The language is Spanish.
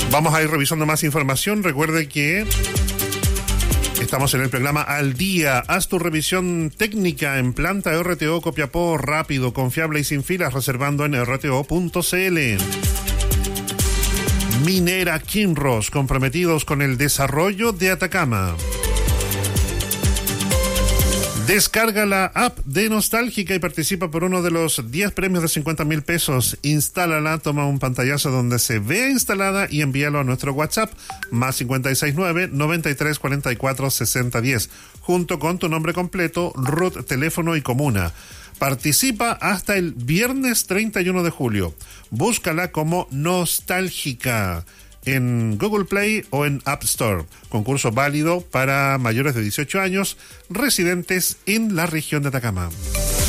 Vamos a ir revisando más información. Recuerde que estamos en el programa Al Día. Haz tu revisión técnica en planta RTO Copiapó, rápido, confiable y sin filas, reservando en rto.cl. Minera Kinross, comprometidos con el desarrollo de Atacama. Descarga la app de Nostálgica y participa por uno de los 10 premios de 50.000 pesos. Instálala, toma un pantallazo donde se vea instalada y envíalo a nuestro WhatsApp, más 569-9344-6010, junto con tu nombre completo, RUT, teléfono y comuna. Participa hasta el viernes 31 de julio. Búscala como Nostálgica en Google Play o en App Store. Concurso válido para mayores de 18 años residentes en la región de Atacama.